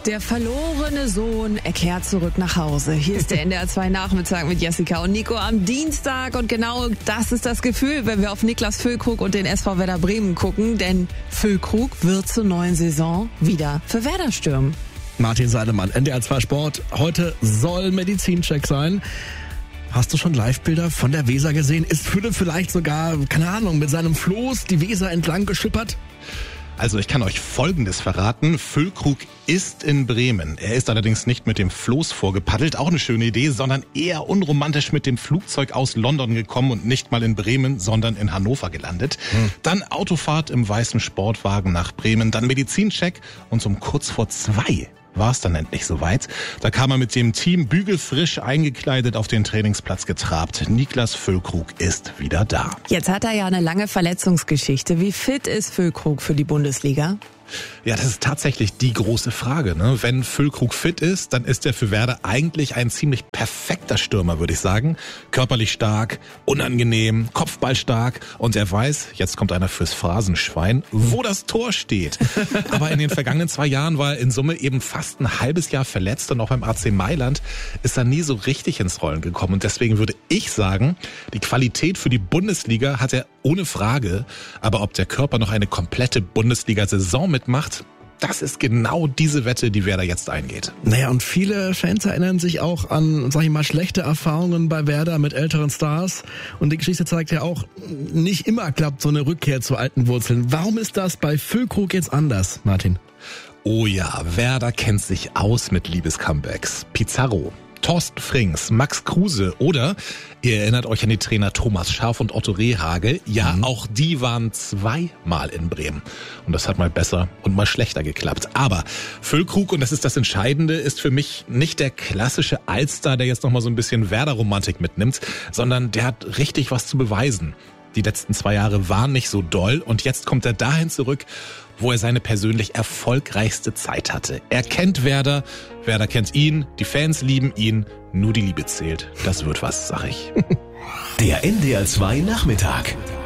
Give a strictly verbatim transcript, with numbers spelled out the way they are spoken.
Der verlorene Sohn, er kehrt zurück nach Hause. Hier ist der N D R zwei Nachmittag mit Jessica und Nico am Dienstag. Und genau das ist das Gefühl, wenn wir auf Niklas Füllkrug und den S V Werder Bremen gucken. Denn Füllkrug wird zur neuen Saison wieder für Werder stürmen. Martin Seidemann, N D R zwei Sport. Heute soll Medizincheck sein. Hast du schon Live-Bilder von der Weser gesehen? Ist Fülle vielleicht sogar, keine Ahnung, mit seinem Floß die Weser entlang geschippert? Also ich kann euch Folgendes verraten. Füllkrug ist in Bremen. Er ist allerdings nicht mit dem Floß vorgepaddelt, auch eine schöne Idee, sondern eher unromantisch mit dem Flugzeug aus London gekommen und nicht mal in Bremen, sondern in Hannover gelandet. Hm. Dann Autofahrt im weißen Sportwagen nach Bremen, dann Medizincheck und um kurz vor zwei war es dann endlich soweit. Da kam er mit dem Team bügelfrisch eingekleidet auf den Trainingsplatz getrabt. Niklas Füllkrug ist wieder da. Jetzt hat er ja eine lange Verletzungsgeschichte. Wie fit ist Füllkrug für die Bundesliga? Ja, das ist tatsächlich die große Frage, ne? Wenn Füllkrug fit ist, dann ist er für Werder eigentlich ein ziemlich perfekter Stürmer, würde ich sagen. Körperlich stark, unangenehm, kopfballstark und er weiß, jetzt kommt einer fürs Phrasenschwein, wo das Tor steht. Aber in den vergangenen zwei Jahren war er in Summe eben fast ein halbes Jahr verletzt und auch beim A C Mailand ist er nie so richtig ins Rollen gekommen. Und deswegen würde ich sagen, die Qualität für die Bundesliga hat er ohne Frage. Aber ob der Körper noch eine komplette Bundesliga-Saison mitmacht, das ist genau diese Wette, die Werder jetzt eingeht. Naja, und viele Fans erinnern sich auch an, sag ich mal, schlechte Erfahrungen bei Werder mit älteren Stars. Und die Geschichte zeigt ja auch, nicht immer klappt so eine Rückkehr zu alten Wurzeln. Warum ist das bei Füllkrug jetzt anders, Martin? Oh ja, Werder kennt sich aus mit Liebescomebacks. Pizarro, Thorsten Frings, Max Kruse oder, ihr erinnert euch an die Trainer Thomas Schaaf und Otto Rehhagel, ja, mhm. auch die waren zweimal in Bremen. Und das hat mal besser und mal schlechter geklappt. Aber Füllkrug, und das ist das Entscheidende, ist für mich nicht der klassische Allstar, der jetzt nochmal so ein bisschen Werder-Romantik mitnimmt, sondern der hat richtig was zu beweisen. Die letzten zwei Jahre waren nicht so doll und jetzt kommt er dahin zurück, wo er seine persönlich erfolgreichste Zeit hatte. Er kennt Werder, Werder kennt ihn, die Fans lieben ihn, nur die Liebe zählt. Das wird was, sag ich. Der N D R zwei Nachmittag.